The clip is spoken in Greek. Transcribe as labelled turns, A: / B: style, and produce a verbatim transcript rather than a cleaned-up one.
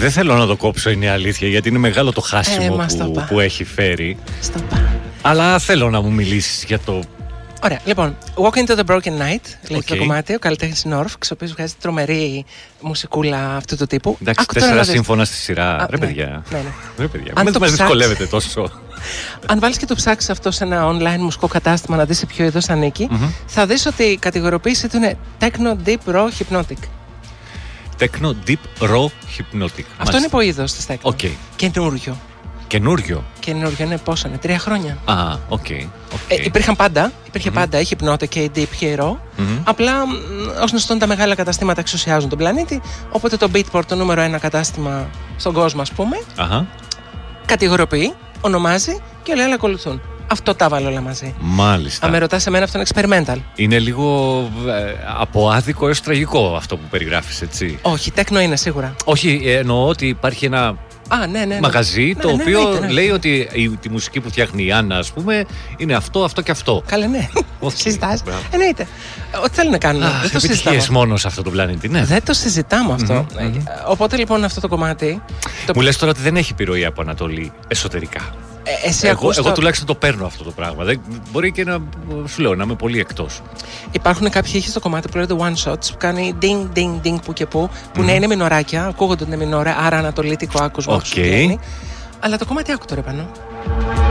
A: Δεν θέλω να το κόψω, είναι η αλήθεια, γιατί είναι μεγάλο το χάσιμο
B: ε,
A: που, που έχει φέρει.
B: Στο πά.
A: Αλλά θέλω να μου μιλήσεις για το...
B: Ωραία, λοιπόν, Walk into the Broken Night, λέει
A: Okay.
B: το κομμάτι, ο καλλιτέχνης Νόρφξ, ο οποίος βγάζει τρομερή μουσικούλα αυτού του τύπου.
A: Εντάξει,
B: Άκου
A: τέσσερα
B: τώρα να
A: σύμφωνα στη σειρά.
B: Α,
A: Ρε
B: ναι,
A: παιδιά.
B: ναι, ναι.
A: Ρε παιδιά.
B: Αν
A: Μην
B: το
A: μας
B: ψάξεις-
A: δυσκολεύετε τόσο.
B: Αν βάλεις και το ψάξεις αυτό σε ένα online μουσικό κατάστημα να δεις σε ποιο είδος ανήκει,
A: Μμμ.
B: θα δεις ότι η κατηγοριοποίηση του είναι Techno Deep Raw Hypnotic.
A: Techno Deep Raw Hypnotic.
B: Αυτό είναι υπό είδος της Techno.
A: Οκ.
B: Καινούριο.
A: Καινούριο.
B: Καινούριο είναι πόσο είναι, τρία χρόνια.
A: Α, οκ. οκ.
B: Ε, υπήρχαν πάντα, υπήρχε πάντα, είχε Hypnotic και Deep και η Raw.
A: Μμμ.
B: Απλά, μ, ως γνωστόν, τα μεγάλα καταστήματα εξουσιάζουν τον πλανήτη. Οπότε το Beatport, το νούμερο ένα κατάστημα στον κόσμο, ας πούμε,
A: Αχα.
B: κατηγοριοποιεί, ονομάζει και όλα άλλα ακολουθούν. Αυτό τα βάλω όλα μαζί.
A: Μάλιστα.
B: Αν με ρωτάς εμένα, αυτό είναι experimental.
A: Είναι λίγο ε, από άδικο έως τραγικό αυτό που περιγράφεις, έτσι.
B: Όχι, τέκνο είναι σίγουρα.
A: Όχι, ε, εννοώ ότι υπάρχει ένα
B: Α, ναι, ναι. ναι.
A: μαγαζί το
B: Ναι, ναι,
A: οποίο
B: εννοείται, ναι.
A: λέει ότι η, τη μουσική που φτιάχνει η Άννα, ας πούμε, είναι αυτό, αυτό και αυτό.
B: Καλέ, ναι.
A: Όχι,
B: Συζητάς.
A: μπράβο.
B: Εννοείται. Ό,τι θέλουν να κάνουν.
A: Αχ,
B: Δεν το συζητάμε.
A: επιτυχίες μόνο σε αυτό το πλανήτη, ναι.
B: Δεν το συζητάμε αυτό.
A: Μμμ, μμμ.
B: Ε, Οπότε λοιπόν αυτό το κομμάτι. Το...
A: Μου λες τώρα ότι δεν έχει επιρροή από Ανατολή εσωτερικά.
B: Ε, εσύ
A: Εγώ,
B: ακούς
A: εγώ
B: το...
A: τουλάχιστον το παίρνω αυτό το πράγμα. Δεν, μπορεί και να σου λέω να είμαι πολύ εκτός.
B: Υπάρχουν κάποιοι ήχοι στο κομμάτι που λέγεται one shots που κάνει ding ding ding που και που. Που ναι, είναι μινοράκια, ακούγονται είναι μινόρα, άρα ανατολίτικο άκουσμα.
A: Οκ.
B: σου βγαίνει. Αλλά το κομμάτι άκου τώρα πάνω.